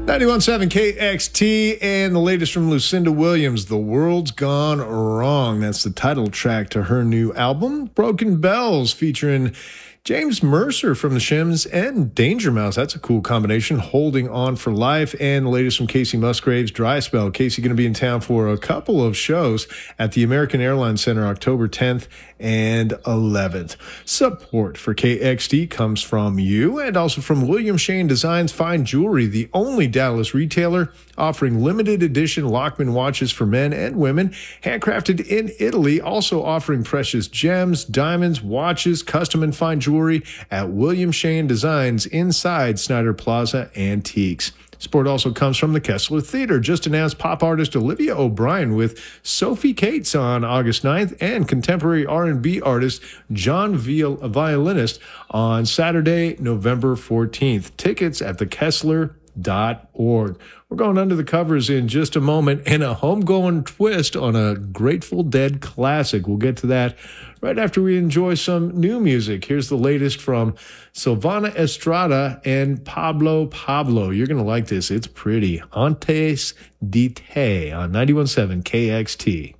91.7 KXT and the latest from Lucinda Williams, The World's Gone Wrong. That's the title track to her new album, Broken Bells, featuring James Mercer from the Shims and Danger Mouse. That's a cool combination. Holding On for Life. And the latest from Casey Musgraves, Dry Spell. Casey going to be in town for a couple of shows at the American Airlines Center October 10th and 11th. Support for KXT comes from you and also from William Shane Designs Fine Jewelry, the only Dallas retailer offering limited edition Lockman watches for men and women, handcrafted in Italy, also offering precious gems, diamonds, watches, custom and fine jewelry at William Shane Designs inside Snyder Plaza Antiques. Support also comes from the Kessler Theater. Just announced pop artist Olivia O'Brien with Sophie Cates on August 9th and contemporary R&B artist John Violinist on Saturday, November 14th. Tickets at thekessler.org. We're going under the covers in just a moment and a homegoing twist on a Grateful Dead classic. We'll get to that right after we enjoy some new music. Here's the latest from Silvana Estrada and Pablo Pablo. You're going to like this. It's pretty. Antes de Te on 91.7 KXT.